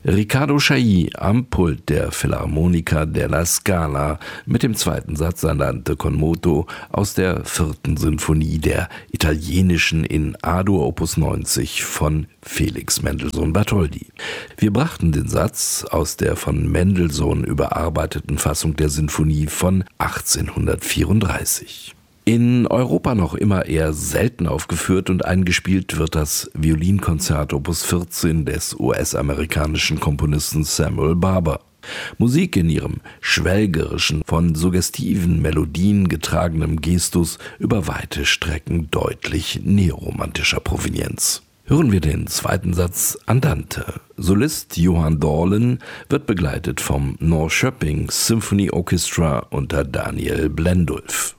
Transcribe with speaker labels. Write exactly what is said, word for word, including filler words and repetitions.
Speaker 1: Riccardo Chailly am Pult der Filarmonica della Scala mit dem zweiten Satz Andante con moto aus der vierten Sinfonie der italienischen in A-Dur Opus neunzig von Felix Mendelssohn Bartholdy. Wir brachten den Satz aus der von Mendelssohn überarbeiteten Fassung der Sinfonie von achtzehnhundertvierunddreißig. In Europa noch immer eher selten aufgeführt und eingespielt wird das Violinkonzert Opus vierzehn des U S-amerikanischen Komponisten Samuel Barber. Musik in ihrem schwelgerischen, von suggestiven Melodien getragenen Gestus über weite Strecken deutlich neoromantischer Provenienz. Hören wir den zweiten Satz Andante. Solist Johan Dorlen wird begleitet vom Norrköping Symphony Orchestra unter Daniel Blendulf.